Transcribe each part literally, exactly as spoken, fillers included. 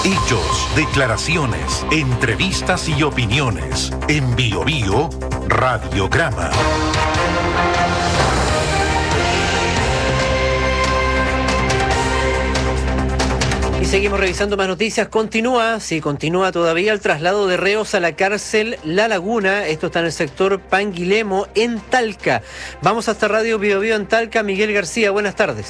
Hechos, declaraciones, entrevistas y opiniones. En Bio Bio, Radiograma. Y seguimos revisando más noticias. Continúa, sí, continúa todavía el traslado de reos a la cárcel La Laguna. Esto está en el sector Panguilemo, en Talca. Vamos hasta Radio Bio Bio en Talca. Miguel García, buenas tardes.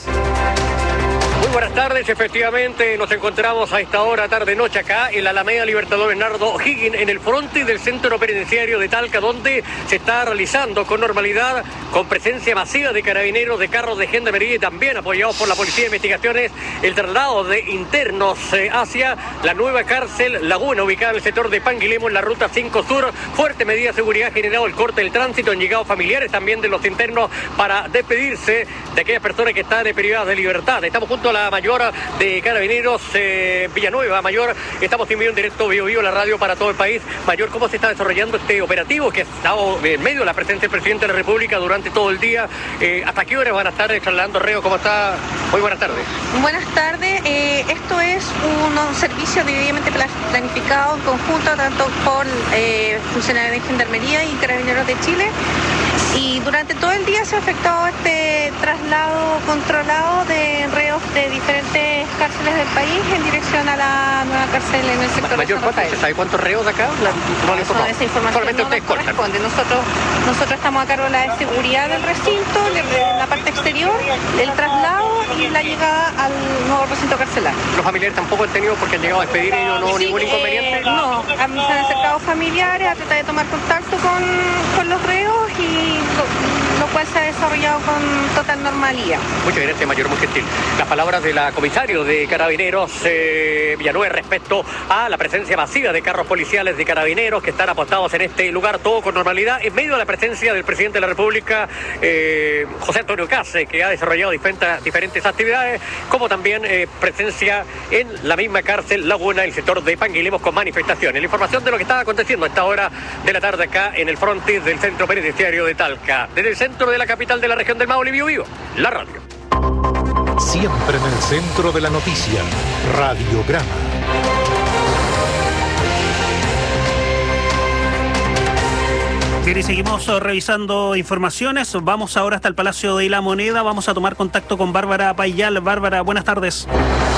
Muy buenas tardes, efectivamente nos encontramos a esta hora, tarde-noche acá en la Alameda Libertador Bernardo O'Higgins, en el fronte del centro penitenciario de Talca, donde se está realizando con normalidad, con presencia masiva de carabineros, de carros de gendarmería y también apoyados por la Policía de Investigaciones, el traslado de internos eh, hacia la nueva cárcel Laguna, ubicada en el sector de Panguilemo, en la ruta cinco Sur. Fuerte medida de seguridad ha generado el corte del tránsito, han llegado familiares también de los internos para despedirse de aquellas personas que están privadas de libertad. Estamos junto a la mayor de Carabineros eh, Villanueva. Mayor, estamos en vivo en directo Bio Bio, la radio para todo el país. Mayor, ¿cómo se está desarrollando este operativo que ha estado en medio de la presencia del presidente de la República durante todo el día? Eh, ¿Hasta qué hora van a estar trasladando reo? ¿Cómo está? Muy buenas tardes. Buenas tardes. Eh, esto es un, un servicio debidamente planificado en conjunto tanto por eh, funcionarios de Gendarmería y Carabineros de Chile. Y durante todo el día se ha efectuado este traslado controlado de reos de diferentes cárceles del país en dirección a la nueva cárcel en el sector Mayor, de San Rafael. ¿se sabe cuántos reos de acá? La, no le Eso, esa información solamente no ustedes nos corresponde. Nosotros, nosotros estamos a cargo de la seguridad del recinto, de la parte exterior, el traslado y la llegada al nuevo recinto carcelario. ¿Los familiares tampoco han tenido porque han llegado a despedir ellos, no Sí, ningún inconveniente? Eh, no, a mí se han acercado familiares a tratar de tomar contacto con, con los reos y lo, lo cual se ha desarrollado con total normalidad. Muchas gracias, Mayor, muy gentil. Las palabras de la comisario de Carabineros eh, Villanueva respecto a la presencia masiva de carros policiales de Carabineros que están apostados en este lugar, todo con normalidad, en medio de la presencia del presidente de la República, eh, José Antonio Case, que ha desarrollado diferentes, diferentes actividades, como también eh, presencia en la misma cárcel Laguna, el sector de Panguilemos, con manifestaciones. La información de lo que está aconteciendo a esta hora de la tarde acá en el frontis del centro penitenciario de Talca. Desde el centro de la capital de la región del Maule, Bio Bio, la radio. Siempre en el centro de la noticia, Radiograma. Bien, y seguimos revisando informaciones. Vamos ahora hasta el Palacio de la Moneda. Vamos a tomar contacto con Bárbara Payal. Bárbara, buenas tardes.